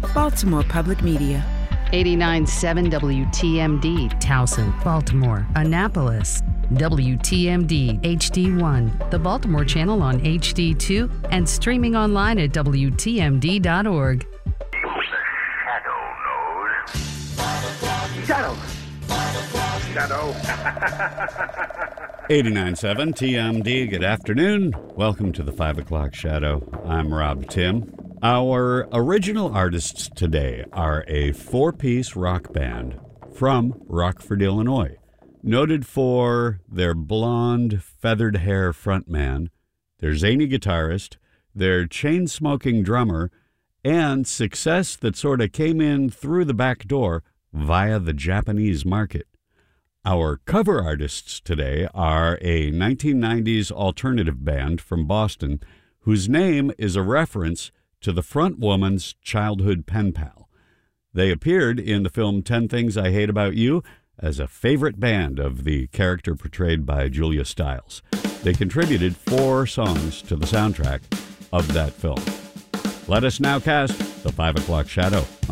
Baltimore Public Media. 89.7 WTMD, Towson, Baltimore, Annapolis. WTMD HD1, the Baltimore channel on HD2, and streaming online at WTMD.org. Shadow. 89.7 TMD, good afternoon. Welcome to the 5 o'clock Shadow. I'm Rob Tim. Our original artists today are a four-piece rock band from Rockford, Illinois, noted for their blonde, feathered hair frontman, their zany guitarist, their chain-smoking drummer, and success that sort of came in through the back door via the Japanese market. Our cover artists today are a 1990s alternative band from Boston whose name is a reference to the front woman's childhood pen pal. They appeared in the film 10 Things I Hate About You as a favorite band of the character portrayed by Julia Stiles. They contributed 4 songs to the soundtrack of that film. Let us now cast the 5 o'clock Shadow